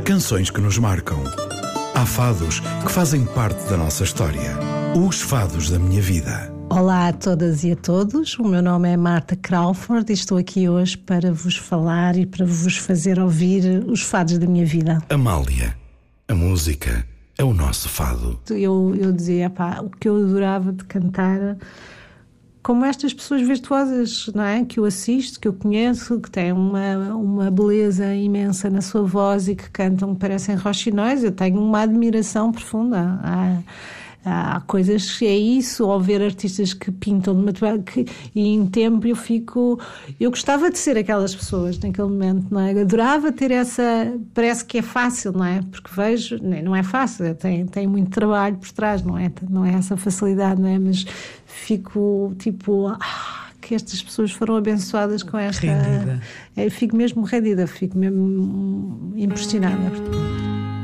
canções que nos marcam. Há fados que fazem parte da nossa história. Os fados da minha vida. Olá a todas e a todos, o meu nome é Marta Crawford e estou aqui hoje para vos falar e para vos fazer ouvir os fados da minha vida. Amália, a música é o nosso fado. Eu dizia, o que eu adorava de cantar, como estas pessoas virtuosas, não é? Que eu assisto, que eu conheço, que têm uma beleza imensa na sua voz e que cantam, que parecem roxinóis. Eu tenho uma admiração profunda. Há coisas que é isso, ou ver artistas que pintam de material e em tempo eu gostava de ser aquelas pessoas naquele momento, não é? Adorava ter parece que é fácil, não é? Porque vejo, não é fácil, tem muito trabalho por trás, não é essa facilidade, não é? Mas fico tipo, que estas pessoas foram abençoadas com esta... Rendida. Fico mesmo rendida, fico mesmo impressionada.